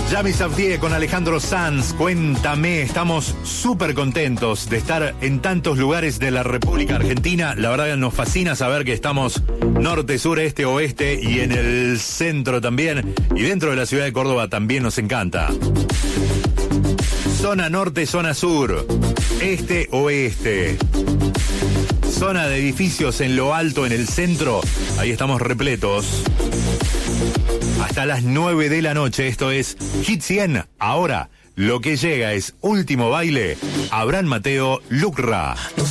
Yami Safdie con Alejandro Sanz, cuéntame, estamos súper contentos de estar en tantos lugares de la República Argentina. La verdad que nos fascina saber que estamos norte, sur, este, oeste y en el centro también. Y dentro de la ciudad de Córdoba también nos encanta. Zona norte, zona sur, este, oeste. Zona de edificios en lo alto, en el centro, ahí estamos repletos. Hasta las 9 de la noche, esto es Hit 100. Ahora, lo que llega es Último Baile, Abraham Mateo, Lucra.